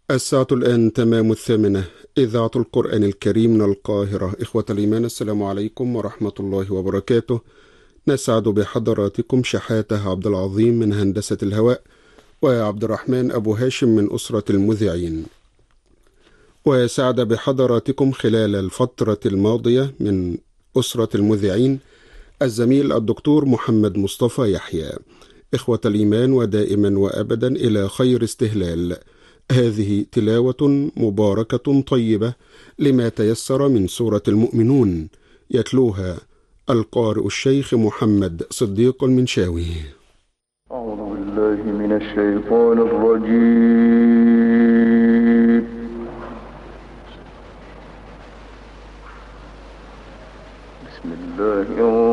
الساعة الآن تمام 8. إذاعة القرآن الكريم من القاهرة. إخوة الإيمان، السلام عليكم ورحمة الله وبركاته. نسعد بحضراتكم شحاتة عبد العظيم من هندسة الهواء، وعبد الرحمن أبو هاشم من أسرة المذيعين. وسعد بحضراتكم خلال الفترة الماضية من أسرة المذيعين الزميل الدكتور محمد مصطفى يحيى. إخوة الإيمان، ودائما وأبدا إلى خير استهلال. هذه تلاوة مباركة طيبة لما تيسر من سورة المؤمنون، يتلوها القارئ الشيخ محمد صديق المنشاوي. أعوذ بالله من الشيطان الرجيم. بسم الله الرحمن